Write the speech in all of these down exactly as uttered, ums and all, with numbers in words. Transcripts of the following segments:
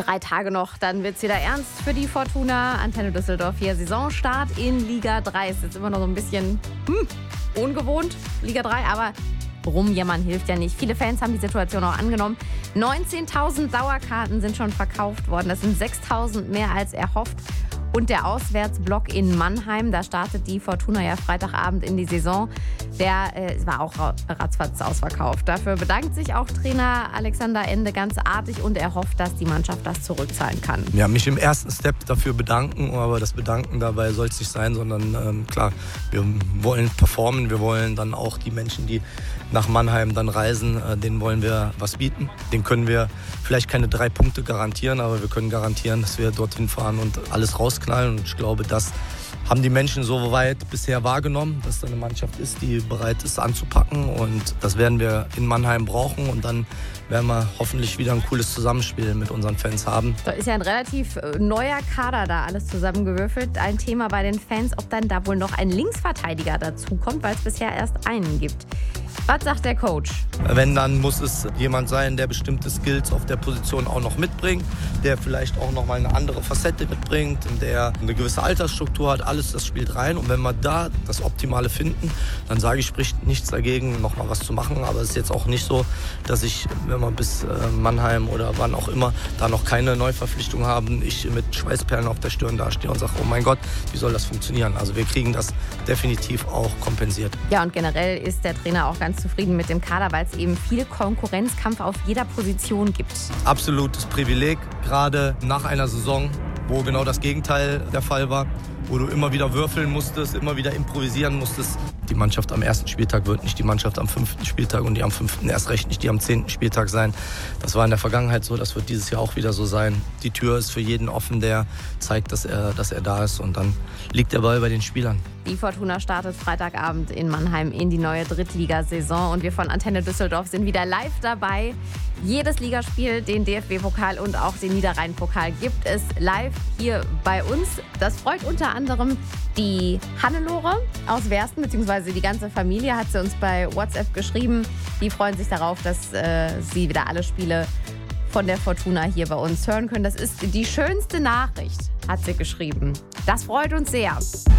Drei Tage noch, dann wird es wieder ernst für die Fortuna. Antenne Düsseldorf hier, Saisonstart in Liga drei. Ist jetzt immer noch so ein bisschen hm, ungewohnt, Liga drei, aber rumjammern hilft ja nicht. Viele Fans haben die Situation auch angenommen. neunzehntausend Dauerkarten sind schon verkauft worden. Das sind sechstausend mehr als erhofft. Und der Auswärtsblock in Mannheim, da startet die Fortuna ja Freitagabend in die Saison. Der äh, war auch ratzfatz ausverkauft. Dafür bedankt sich auch Trainer Alexander Ende ganz artig und er hofft, dass die Mannschaft das zurückzahlen kann. Ja, mich im ersten Step dafür bedanken, aber das Bedanken dabei soll es nicht sein, sondern ähm, klar, wir wollen performen, wir wollen dann auch die Menschen, die nach Mannheim dann reisen, äh, denen wollen wir was bieten. Den können wir vielleicht keine drei Punkte garantieren, aber wir können garantieren, dass wir dorthin fahren und alles rausknallen. Und ich glaube, das haben die Menschen so weit bisher wahrgenommen, dass da eine Mannschaft ist, die bereit ist anzupacken. Und das werden wir in Mannheim brauchen. Und dann werden wir hoffentlich wieder ein cooles Zusammenspiel mit unseren Fans haben. Da ist ja ein relativ neuer Kader da alles zusammengewürfelt. Ein Thema bei den Fans, ob dann da wohl noch ein Linksverteidiger dazukommt, weil es bisher erst einen gibt. Was sagt der Coach? Wenn, dann muss es jemand sein, der bestimmte Skills auf der Position auch noch mitbringt, der vielleicht auch noch mal eine andere Facette mitbringt, der eine gewisse Altersstruktur hat. Alles das spielt rein. Und wenn wir da das Optimale finden, dann sage ich, spricht nichts dagegen, noch mal was zu machen. Aber es ist jetzt auch nicht so, dass ich, wenn wir bis Mannheim oder wann auch immer da noch keine Neuverpflichtung haben, ich mit Schweißperlen auf der Stirn dastehe und sage, oh mein Gott, wie soll das funktionieren? Also wir kriegen das definitiv auch kompensiert. Ja, und generell ist der Trainer auch ganz zufrieden mit dem Kader, weil es eben viel Konkurrenzkampf auf jeder Position gibt. Absolutes Privileg, gerade nach einer Saison, wo genau das Gegenteil der Fall war, wo du immer wieder würfeln musstest, immer wieder improvisieren musstest. Die Mannschaft am ersten Spieltag wird nicht die Mannschaft am fünften Spieltag und die am fünften erst recht nicht die am zehnten Spieltag sein. Das war in der Vergangenheit so, das wird dieses Jahr auch wieder so sein. Die Tür ist für jeden offen, der zeigt, dass er, dass er da ist und dann liegt der Ball bei den Spielern. Die Fortuna startet Freitagabend in Mannheim in die neue Drittligasaison und wir von Antenne Düsseldorf sind wieder live dabei. Jedes Ligaspiel, den D F B-Pokal und auch den Niederrhein-Pokal gibt es live hier bei uns. Das freut unter anderem die Hannelore aus Wersten, beziehungsweise die ganze Familie hat sie uns bei WhatsApp geschrieben. Die freuen sich darauf, dass äh, sie wieder alle Spiele von der Fortuna hier bei uns hören können. Das ist die schönste Nachricht, hat sie geschrieben. Das freut uns sehr.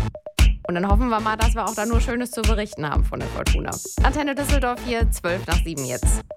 Und dann hoffen wir mal, dass wir auch da nur Schönes zu berichten haben von der Fortuna. Antenne Düsseldorf hier, zwölf nach sieben jetzt.